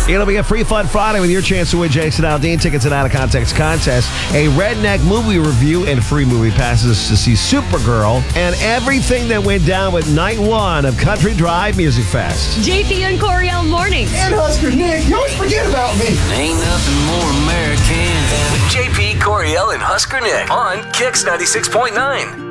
It'll be a free fun Friday with your chance to win Jason Aldean tickets and Out of Context contest, a Redneck movie review, and free movie passes to see Supergirl, and everything that went down with night one of Country Drive Music Fest. JP and Coriel mornings. And Husker Nick, you always forget about me. Ain't nothing more American than JP, Coriel, and Husker Nick on Kix 96.9.